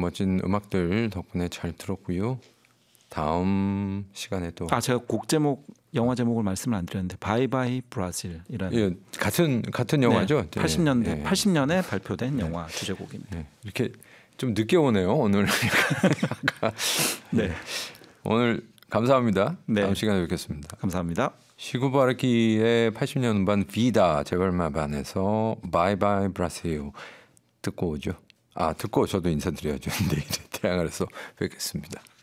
멋진 음악들 덕분에 잘 들었고요. 다음 시간에 또 제가 곡 제목 영화 제목을 말씀을 안 드렸는데 바이바이 브라질이라는 예, 같은 영화죠. 네, 80년에 발표된 영화 주제곡입니다. 이렇게 좀 늦게 오네요 오늘. 네. 오늘 감사합니다. 네. 다음 시간에 뵙겠습니다. 감사합니다. 시구바르키의 80년 음반 비다 재발마반에서 바이바이 브라sil 듣고 오죠. 듣고 저도 인사드려야죠. 내일 태양아래서 뵙겠습니다.